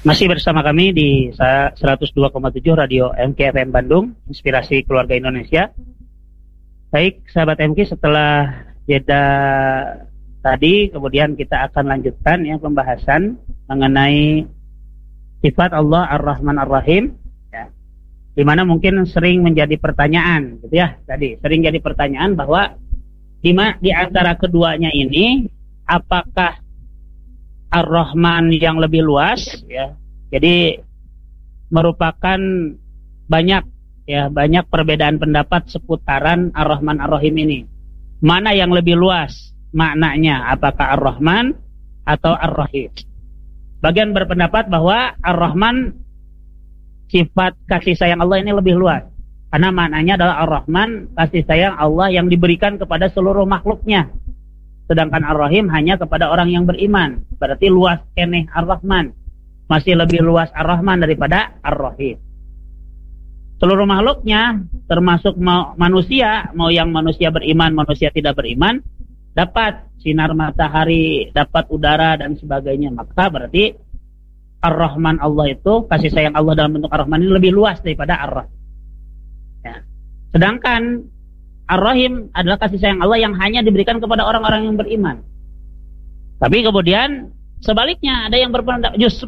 Masih bersama kami di 102,7 Radio MKFM Bandung, Inspirasi Keluarga Indonesia. Baik, sahabat MK, setelah jeda tadi, kemudian kita akan lanjutkan ya pembahasan mengenai sifat Allah Ar-Rahman Ar-Rahim, ya, di mana mungkin sering menjadi pertanyaan, gitu ya. Tadi sering jadi pertanyaan bahwa di antara keduanya ini, apakah Ar-Rahman yang lebih luas, ya. Jadi merupakan banyak perbedaan pendapat seputaran Ar-Rahman Ar-Rahim ini. Mana yang lebih luas maknanya, apakah Ar-Rahman atau Ar-Rahim? Bagian berpendapat bahwa Ar-Rahman, sifat kasih sayang Allah ini lebih luas, karena maknanya adalah Ar-Rahman, kasih sayang Allah yang diberikan kepada seluruh makhluknya. Sedangkan Ar-Rahim hanya kepada orang yang beriman. Berarti luas keneh Ar-Rahman. Masih lebih luas Ar-Rahman daripada Ar-Rahim. Seluruh makhluknya, termasuk manusia, mau yang manusia beriman, manusia tidak beriman, dapat sinar matahari, dapat udara dan sebagainya. Maka berarti Ar-Rahman Allah itu, kasih sayang Allah dalam bentuk Ar-Rahman ini lebih luas daripada Ar-Rahim. Ya. Sedangkan Ar-Rahim adalah kasih sayang Allah yang hanya diberikan kepada orang-orang yang beriman. Tapi kemudian sebaliknya, ada yang berpendapat justru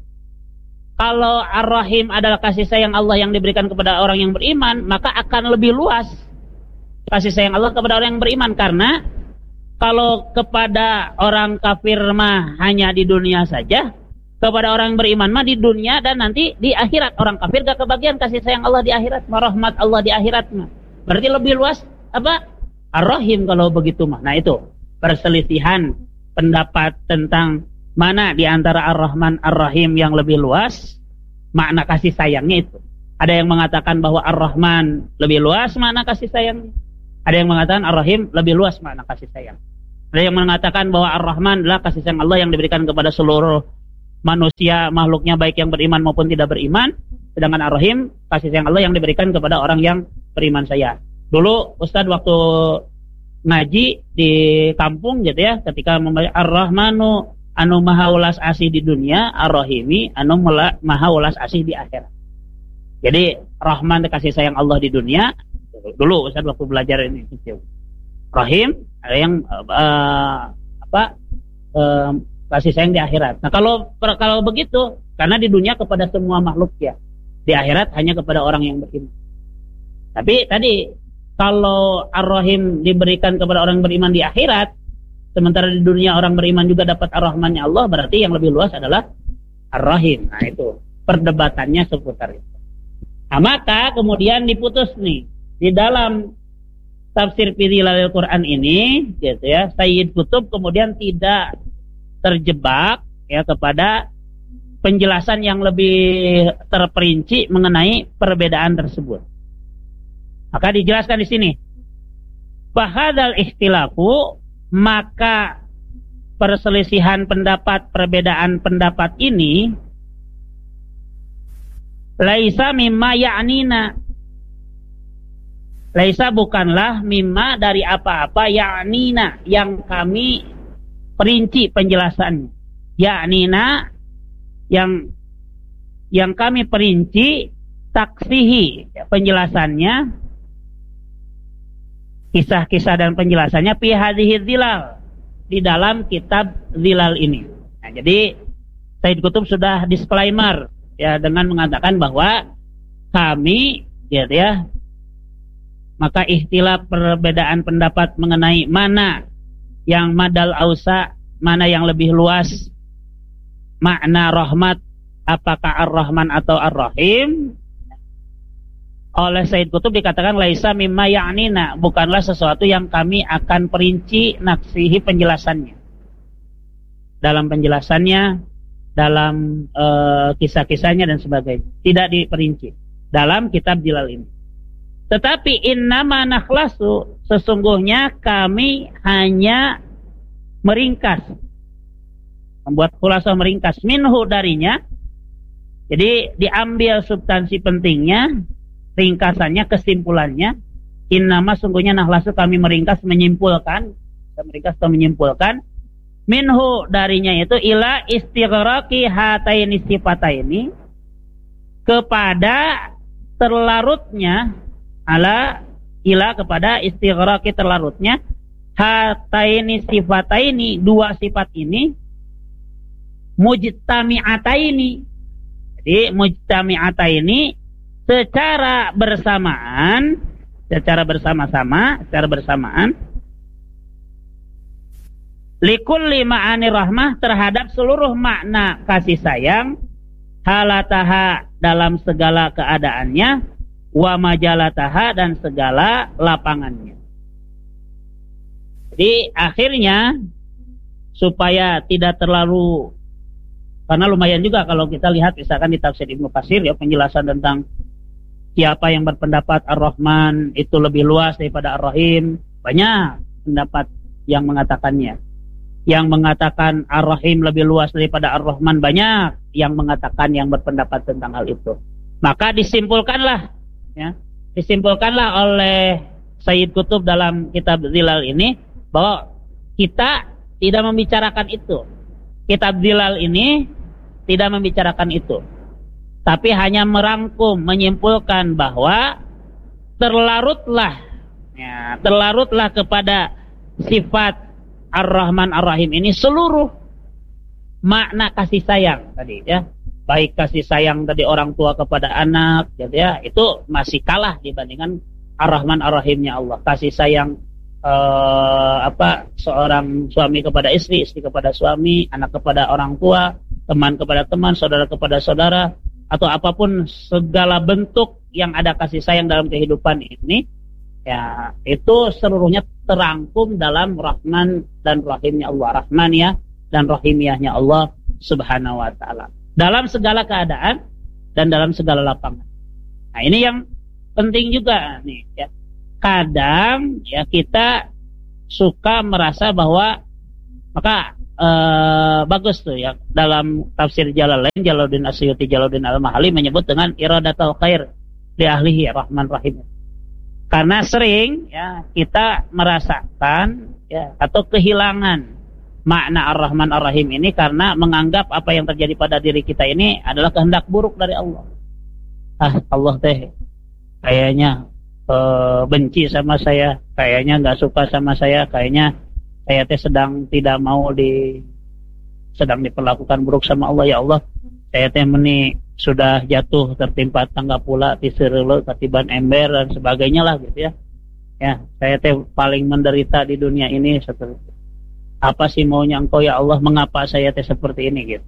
kalau Ar-Rahim adalah kasih sayang Allah yang diberikan kepada orang yang beriman, maka akan lebih luas kasih sayang Allah kepada orang yang beriman. Karena kalau kepada orang kafir mah hanya di dunia saja, kepada orang yang beriman mah di dunia dan nanti di akhirat. Orang kafir gak kebagian kasih sayang Allah di akhirat, rahmat Allah di akhirat mah. Berarti lebih luas apa? Ar-Rahim kalau begitu mah. Nah itu perselisihan pendapat tentang mana di antara Ar-Rahman Ar-Rahim yang lebih luas makna kasih sayangnya itu. Ada yang mengatakan bahwa Ar-Rahman lebih luas makna kasih sayangnya. Ada yang mengatakan Ar-Rahim lebih luas makna kasih sayang. Ada yang mengatakan bahwa Ar-Rahman adalah kasih sayang Allah yang diberikan kepada seluruh manusia, makhluknya baik yang beriman maupun tidak beriman. Sedangkan Ar-Rahim kasih sayang Allah yang diberikan kepada orang yang beriman saya. Dulu Ustadz waktu ngaji di kampung gitu ya, ketika membaca Ar-Rahmanu anu maha ulas asih di dunia, Ar-Rahimi anu maha ulas asih di akhirat. Jadi Rahman kasih sayang Allah di dunia. Dulu Ustadz waktu belajar ini Rahim ada yang kasih sayang di akhirat. Nah kalau begitu, karena di dunia kepada semua makhluk ya, di akhirat hanya kepada orang yang beriman. Tapi tadi kalau Ar-Rahim diberikan kepada orang beriman di akhirat, sementara di dunia orang beriman juga dapat Ar-Rahmannya Allah, berarti yang lebih luas adalah Ar-Rahim. Nah itu perdebatannya seputar itu. Nah, maka kemudian diputus nih di dalam tafsir Fidhilalil Quran ini, gitu ya, Sayyid Qutb kemudian tidak terjebak ya kepada penjelasan yang lebih terperinci mengenai perbedaan tersebut. Maka dijelaskan di sini, bahadal ikhtilafu, maka perselisihan pendapat, perbedaan pendapat ini laisa mimma ya'nina, laisa bukanlah mimma dari apa-apa ya'nina yang kami perinci penjelasannya. Ya'nina yang kami perinci taksihi penjelasannya, kisah-kisah dan penjelasannya fi hadhihi dzilal, di dalam kitab Zilal ini. Nah, jadi Sayyid Qutb sudah disclaimer ya dengan mengatakan bahwa kami gitu ya, maka ikhtilaf perbedaan pendapat mengenai mana yang madal ausa, mana yang lebih luas makna rahmat, apakah Ar-Rahman atau Ar-Rahim, oleh Sayyid Qutb dikatakan laisa mimma ya'nina, bukanlah sesuatu yang kami akan perinci naksihi penjelasannya. Dalam penjelasannya, dalam kisah-kisahnya dan sebagainya, tidak diperinci dalam kitab Zilal ini. Tetapi innama nakhlasu, sesungguhnya kami hanya meringkas, membuat khulasah, meringkas minhu darinya. Jadi diambil substansi pentingnya, ringkasannya, kesimpulannya. Innama sungguhnya nakhlasu, kami meringkas, menyimpulkan, meringkas atau menyimpulkan minhu darinya itu ila istighraqi hataini sifataini, kepada terlarutnya, ila kepada istighraqi terlarutnya hataini sifataini, dua sifat ini, mujtami'ataini. Jadi mujtami'ataini secara bersamaan, likulli ma'ani rahmah, terhadap seluruh makna kasih sayang, halataha dalam segala keadaannya, wa majalataha dan segala lapangannya. Jadi akhirnya supaya tidak terlalu, karena lumayan juga kalau kita lihat misalkan di tafsir Ibnu Katsir ya, penjelasan tentang siapa yang berpendapat Ar-Rahman itu lebih luas daripada Ar-Rahim, banyak pendapat yang mengatakannya. Yang mengatakan Ar-Rahim lebih luas daripada Ar-Rahman, banyak yang mengatakan, yang berpendapat tentang hal itu. Maka disimpulkanlah oleh Sayyid Qutb dalam kitab Zilal ini bahwa kita tidak membicarakan itu. Kitab Zilal ini tidak membicarakan itu, tapi hanya merangkum, menyimpulkan bahwa terlarutlah kepada sifat Ar-Rahman Ar-Rahim ini seluruh makna kasih sayang tadi ya, baik kasih sayang tadi orang tua kepada anak gitu ya, itu masih kalah dibandingkan Ar-Rahman Ar-Rahimnya Allah. Kasih sayang seorang suami kepada istri, istri kepada suami, anak kepada orang tua, teman kepada teman, saudara kepada saudara, atau apapun segala bentuk yang ada kasih sayang dalam kehidupan ini, ya itu seluruhnya terangkum dalam Rahman dan Rahimnya Allah, Rahmaniyah dan Rahimiyahnya Allah Subhanahu wa taala, dalam segala keadaan dan dalam segala lapangan. Nah, ini yang penting juga nih ya. Kadang ya kita suka merasa bahwa maka bagus tuh ya, dalam tafsir Jalalain, Jalaluddin Asyuti, Jalaluddin Al-Mahali menyebut dengan iradatul khair li ahlihi Rahman Rahim. Karena sering ya kita merasakan ya atau kehilangan makna Ar-Rahman Ar-Rahim ini karena menganggap apa yang terjadi pada diri kita ini adalah kehendak buruk dari Allah. Allah teh kayaknya benci sama saya, kayaknya nggak suka sama saya, kayaknya saya teh sedang tidak mau sedang diperlakukan buruk sama Allah. Ya Allah, saya teh sudah jatuh tertimpa tangga pula, tisereuleuh, katiban ember dan sebagainya lah gitu ya. Ya, saya teh paling menderita di dunia ini seperti itu. Apa sih maunya Engkau ya Allah, mengapa saya teh seperti ini gitu.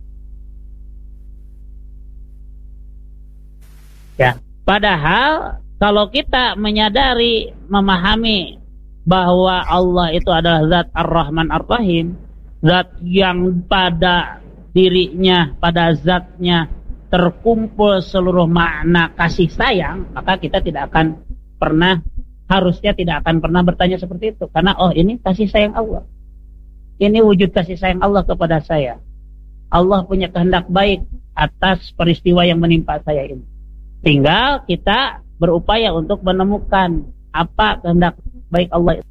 Ya, padahal kalau kita menyadari, memahami bahwa Allah itu adalah zat Ar-Rahman Ar-Rahim, zat yang pada dirinya, pada zatnya terkumpul seluruh makna kasih sayang, maka kita harusnya tidak akan pernah bertanya seperti itu. Karena ini kasih sayang Allah, ini wujud kasih sayang Allah kepada saya. Allah punya kehendak baik atas peristiwa yang menimpa saya ini. Tinggal kita berupaya untuk menemukan apa kehendak baik Allah itu.